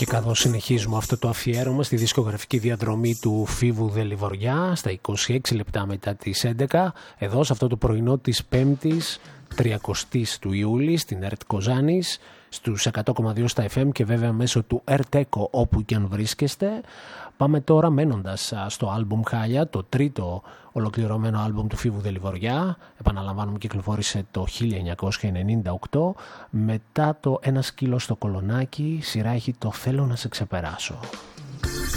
Και καθώς συνεχίζουμε αυτό το αφιέρωμα στη δισκογραφική διαδρομή του Φίβου Δελιβοριά στα 26 λεπτά μετά τις 11, εδώ σε αυτό το πρωινό της 5ης 30 του Ιούλη στην ΕΡΤ Κοζάνης, στους 100,2 στα FM και βέβαια μέσω του ΕΡΤ-ΕΚΟ όπου και αν βρίσκεστε. Πάμε τώρα μένοντας στο άλμπουμ Χάλια, το τρίτο ολοκληρωμένο άλμπουμ του Φίβου Δελιβοριά. Επαναλαμβάνουμε, κυκλοφόρησε το 1998. Μετά το «Ένα σκύλο στο κολονάκι», σειρά έχει το «Θέλω να σε ξεπεράσω».